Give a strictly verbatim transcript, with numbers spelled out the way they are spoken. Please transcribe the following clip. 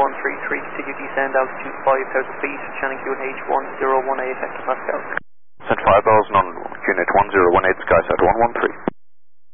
one three three, continue descend altitude five thousand feet, Shannon Q N H one zero one eight, Hector Pascal. Send five thousand on Q N H one zero one eight, SkySat one one three.